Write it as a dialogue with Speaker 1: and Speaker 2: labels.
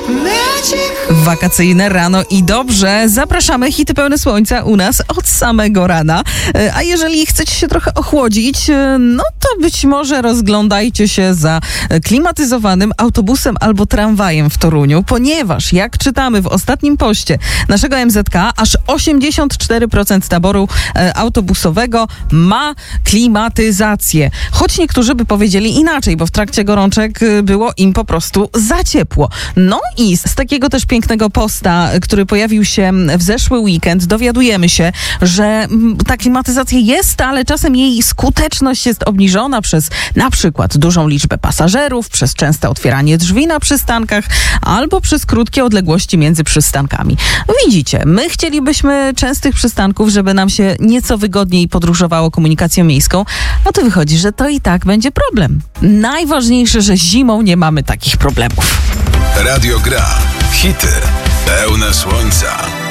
Speaker 1: Wakacyjne rano i dobrze. Zapraszamy, hity pełne słońca u nas od samego rana. A jeżeli chcecie się trochę ochłodzić, no to być może rozglądajcie się za klimatyzowanym autobusem albo tramwajem w Toruniu, ponieważ jak czytamy w ostatnim poście naszego MZK, aż 84% taboru autobusowego ma klimatyzację. Choć niektórzy by powiedzieli inaczej, bo w trakcie gorączek było im po prostu za ciepło. No i z takiego też pięknego posta, który pojawił się w zeszły weekend, dowiadujemy się, że ta klimatyzacja jest, ale czasem jej skuteczność jest obniżona przez na przykład dużą liczbę pasażerów, przez częste otwieranie drzwi na przystankach albo przez krótkie odległości między przystankami. Widzicie, my chcielibyśmy częstych przystanków, żeby nam się nieco wygodniej podróżowało komunikacją miejską, no to wychodzi, że to i tak będzie problem. Najważniejsze, że zimą nie mamy takich problemów.
Speaker 2: Radio Gra. Hity pełne słońca.